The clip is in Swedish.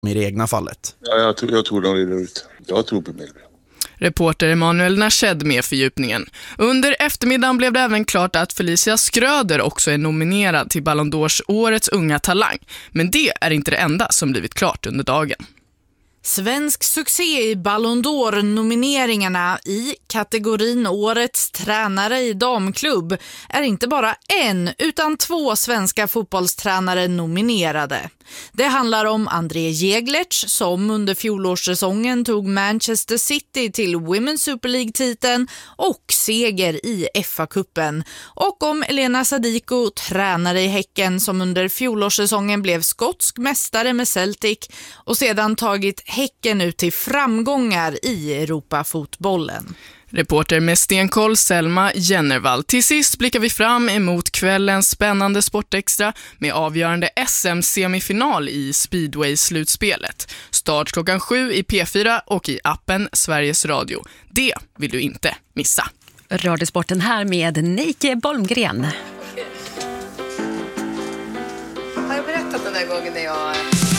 i det egna fallet. Ja, jag tror de reder ut. Jag tror på Mellby. Reporter Emanuel Nashed med fördjupningen. Under eftermiddagen blev det även klart att Felicia Schröder också är nominerad till Ballon d'Ors årets unga talang. Men det är inte det enda som blivit klart under dagen. Svensk succé i Ballon d'Or-nomineringarna i kategorin Årets tränare i damklubb är inte bara en utan 2 svenska fotbollstränare nominerade. Det handlar om André Jeglertz som under fjolårssäsongen tog Manchester City till Women's Super League-titeln och seger i FA-cupen. Och om Elena Sadiko, tränare i Häcken som under fjolårssäsongen blev skotsk mästare med Celtic och sedan tagit Häcken ut till framgångar i Europafotbollen. Reporter med stenkoll Selma Jennervall. Till sist blickar vi fram emot kvällens spännande Sportextra med avgörande SM-semifinal i Speedway-slutspelet. Start klockan 7 i P4 och i appen Sveriges Radio. Det vill du inte missa. Radiosporten här med Nike Bolmgren. Har jag berättat den där gången när jag